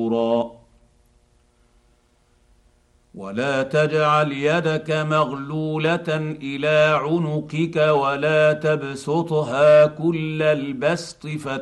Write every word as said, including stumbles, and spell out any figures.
مسرورا ولا تجعل يدك مغلوله الى عنقك ولا تبسطها كل البسط